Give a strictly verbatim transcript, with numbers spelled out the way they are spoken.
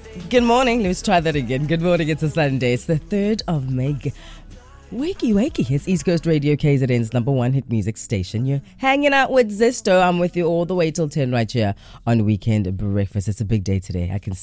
Good morning. Let's try that again. Good morning. It's a Sunday. It's the third of May. Wakey, wakey. It's East Coast Radio K Z N's number one hit music station. You're hanging out with Zisto. I'm with you all the way till ten right here on Weekend Breakfast. It's a big day today. I can